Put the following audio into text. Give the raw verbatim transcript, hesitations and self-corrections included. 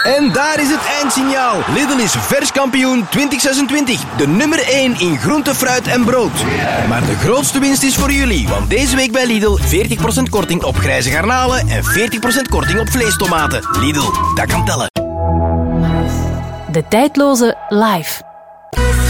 En daar is het eindsignaal. Lidl is vers kampioen twintig zesentwintig. De nummer één in groente, fruit en brood. Maar de grootste winst is voor jullie. Want deze week bij Lidl veertig procent korting op grijze garnalen en veertig procent korting op vleestomaten. Lidl, dat kan tellen. De tijdloze live.